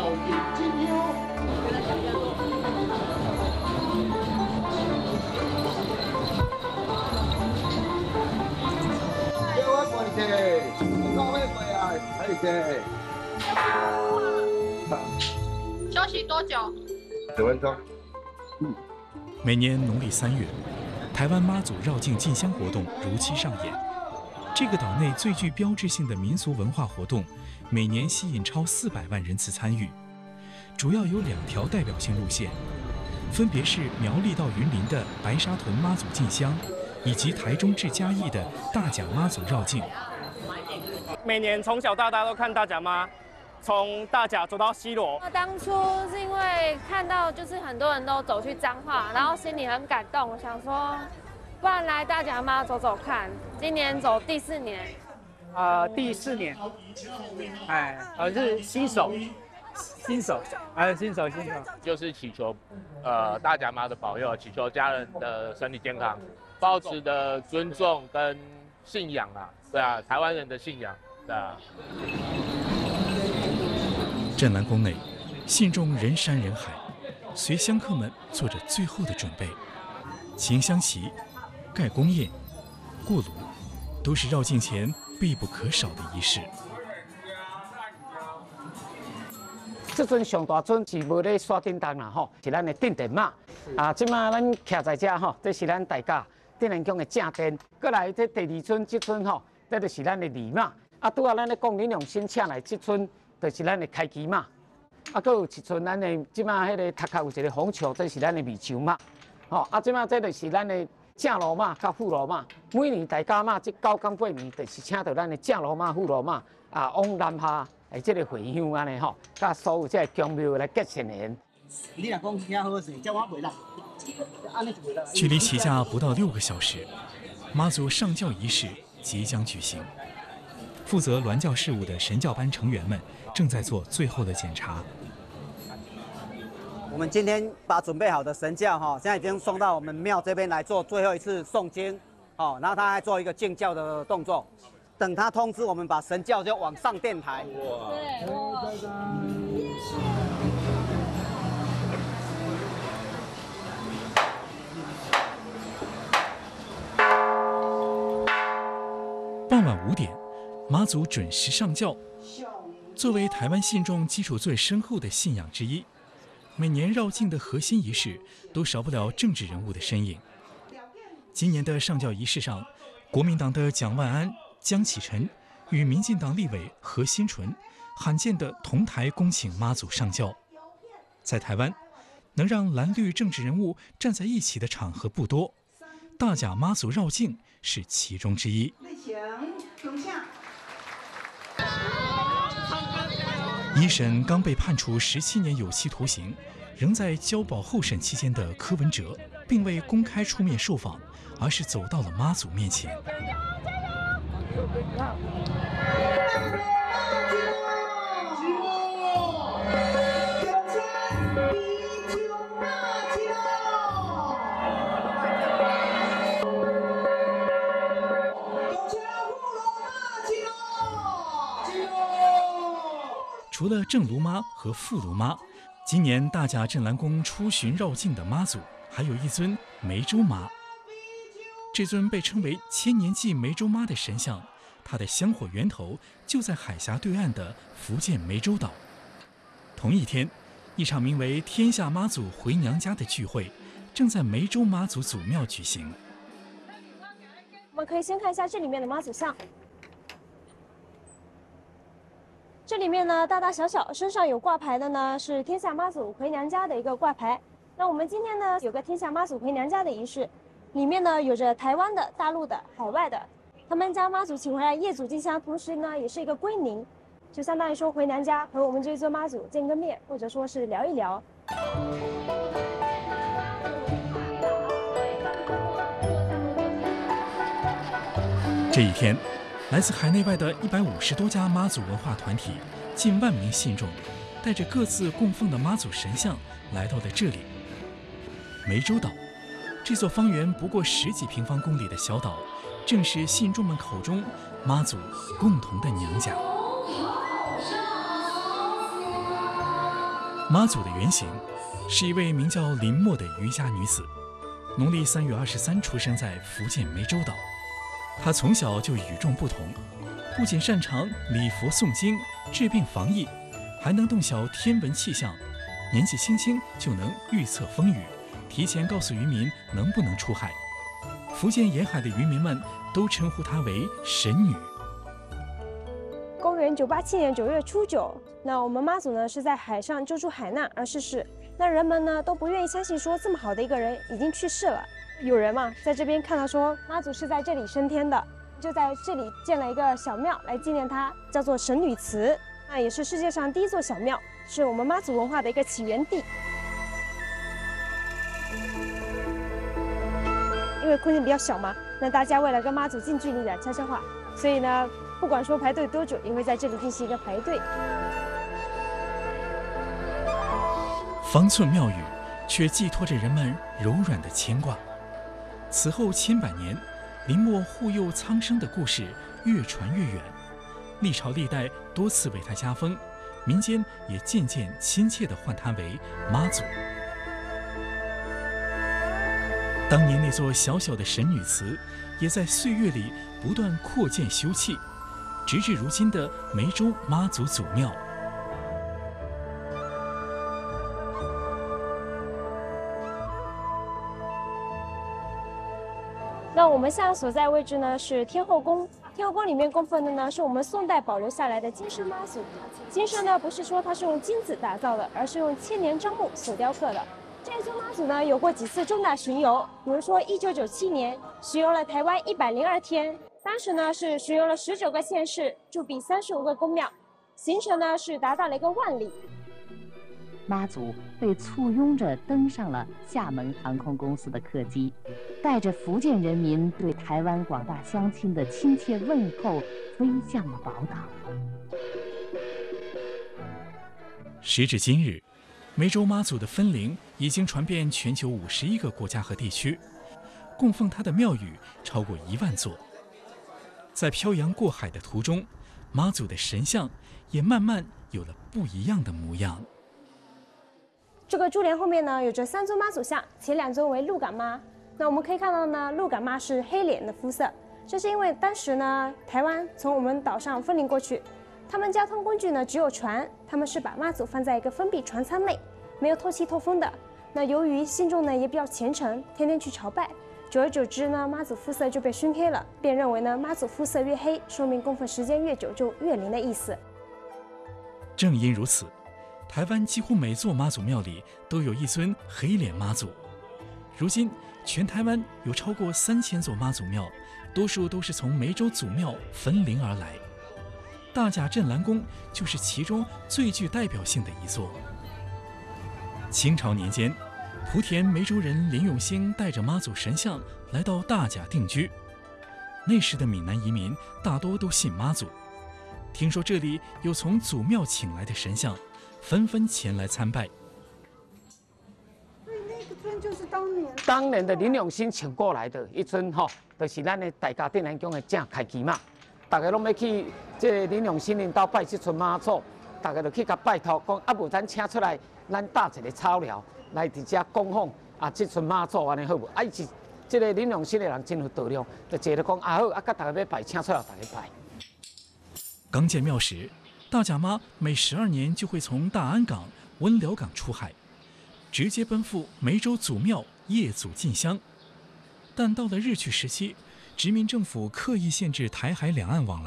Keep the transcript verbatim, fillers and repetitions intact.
休息多久？ 十分钟。 嗯，每年农历三月，台湾妈祖绕境进香活动如期上演。这个岛内最具标志性的民俗文化活动，每年吸引超四百万人次参与。主要有两条代表性路线，分别是苗栗到云林的白沙屯妈祖进香，以及台中至嘉义的大甲妈祖绕境。 每年从小到大都看大甲妈。 从大甲走到西螺。 当初是因为看到就是很多人都走去彰化，然后心里很感动，我想说，不然来大甲妈走走看。今年走第四年。 呃，第四年。哎，呃是新手，新手，哎，新手新手。 就是祈求，呃，大甲妈的保佑，祈求家人的身体健康，抱持的尊重跟信仰啊，对啊，台湾人的信仰，对啊。 镇澜宫内，信众人山人海，随香客们做着最后的准备。擎香旗、盖公宴、过炉，都是绕境前必不可少的仪式。 这尊上大尊是无咧刷叮当啦吼，是咱的镇殿妈。啊，即马咱徛在这吼，这是咱大家镇澜宫的正殿。过来这第二尊，这尊吼，这就是咱的二妈。啊，拄啊，咱咧讲恁用心请来这尊。 就是咱的开基嘛，啊，佫有一尊咱的即马迄个头壳有一个红球，这是咱的米球嘛，吼、哦，啊，即马这就是咱的正罗嘛、甲副罗嘛。每年大家嘛，即九天八年，就是请到咱的正罗嘛、副罗嘛，啊，往南下诶，即个回乡安尼吼，甲所有这宫庙来结成缘。 你若讲遐好势，叫我袂啦，安尼就袂啦。 距离起驾不到六个小时，妈祖上轿仪式即将举行。负责銮轿事务的神教班成员们。 正在做最后的检查。 我们今天把准备好的神教哈，现在已经送到我们庙这边来做最后一次诵经，哦，然后他还做一个敬教的动作。等他通知我们把神教就往上殿台。哇！对，哇！ 傍晚五点，妈祖准时上轿。 作为台湾信众基础最深厚的信仰之一，每年绕境的核心仪式都少不了政治人物的身影。今年的上轿仪式上，国民党的蒋万安、江启臣与民进党立委何新纯罕见的同台恭请妈祖上轿。在台湾，能让蓝绿政治人物站在一起的场合不多，大甲妈祖绕境是其中之一。 一审刚被判处十七年有期徒刑，仍在交保候审期间的柯文哲，并未公开出面受访，而是走到了妈祖面前。除了正炉妈和副炉妈，今年大甲镇澜宫出巡绕境的妈祖，还有一尊湄洲妈。这尊被称为千年祭湄洲妈的神像，它的香火源头就在海峡对岸的福建湄洲岛。同一天，一场名为“天下妈祖回娘家”的聚会，正在湄洲妈祖祖庙举行。 我们可以先看一下这里面的妈祖像。 这里面呢，大大小小身上有挂牌的呢，是天下妈祖回娘家的一个挂牌。那我们今天呢，有个天下妈祖回娘家的仪式，里面呢有着台湾的、大陆的、海外的，他们将妈祖请回来业祖进香，同时呢也是一个归宁，就相当于说回娘家和我们这一尊妈祖见个面，或者说是聊一聊。 这一天。 来自海内外的一百五十多家妈祖文化团体，近万名信众，带着各自供奉的妈祖神像，来到了这里。湄洲岛，这座方圆不过十几平方公里的小岛，正是信众们口中妈祖共同的娘家。 妈祖的原型是一位名叫林默的渔家女子，农历三月二十三出生在福建湄洲岛。她从小就与众不同，不仅擅长礼佛诵经、治病防疫，还能洞晓天文气象。年纪轻轻就能预测风雨，提前告诉渔民能不能出海。福建沿海的渔民们都称呼她为神女。 公元九八七年九月初九，那我们妈祖呢是在海上救助海难而逝世。那人们呢都不愿意相信说这么好的一个人已经去世了。有人嘛在这边看到说妈祖是在这里升天的，就在这里建了一个小庙来纪念她，叫做神女祠。那也是世界上第一座小庙，是我们妈祖文化的一个起源地。因为空间比较小嘛，那大家为了跟妈祖近距离的悄悄话，所以呢。不管说排队多久，也会在这里进行一个排队。 方寸庙宇却寄托着人们柔软的牵挂。此后千百年，林默护佑苍生的故事越传越远，历朝历代多次为他加封，民间也渐渐亲切地唤他为妈祖。当年那座小小的神女祠，也在岁月里不断扩建修葺。直至如今的湄洲妈祖祖庙。 那我们现在所在位置呢是天后宫，天后宫里面供奉的呢是我们宋代保留下来的金身妈祖。金身呢不是说它是用金子打造的，而是用千年樟木所雕刻的。这尊妈祖呢有过几次重大巡游，比如说一九九七年巡游了台湾一百零二天。当时呢是巡游了十九个县市，驻跸三十五个宫庙，行程呢是达到了一个万里。 妈祖被簇拥着登上了厦门航空公司的客机，带着福建人民对台湾广大乡亲的亲切问候，飞向了宝岛。 时至今日，湄洲妈祖的分灵已经传遍全球五十一个国家和地区，供奉她的庙宇超过一万座。在漂洋过海的途中，妈祖的神像也慢慢有了不一样的模样。 这个珠帘后面呢有着三尊妈祖像，前两尊为鹿港妈。那我们可以看到呢，鹿港妈是黑脸的肤色，这是因为当时呢台湾从我们岛上分灵过去，他们交通工具呢只有船，他们是把妈祖放在一个封闭船舱内，没有透气透风的。那由于信众呢也比较虔诚，天天去朝拜。久而久之呢，妈祖肤色就被熏黑了，便认为呢，妈祖肤色越黑，说明供奉时间越久就越灵的意思。 正因如此，台湾几乎每座妈祖庙里都有一尊黑脸妈祖。如今，全台湾有超过三千座妈祖庙，多数都是从湄洲祖庙分灵而来。大甲镇澜宫就是其中最具代表性的一座。清朝年间，莆田湄洲人林永兴带着妈祖神像来到大甲定居。那时的闽南移民大多都信妈祖，听说这里有从祖庙请来的神像，纷纷前来参拜。 所以那个尊就是当年当年的林永兴请过来的一尊吼，就是咱的大甲镇澜宫的正开基嘛。大家拢要去这林永兴领导拜这尊妈祖，大家就去甲拜托，讲啊无咱请出来，咱搭一个草寮。来伫遮供奉啊，这尊妈祖安尼好无？啊，伊是这个林永兴的人真有道量，就坐着讲啊好，啊，甲大家要拜，请出来大家拜。 刚建庙时，大甲妈每十二年就会从大安港、温寮港出海，直接奔赴湄洲祖庙谒祖进香。但到了日据时期，殖民政府刻意限制台海两岸往来。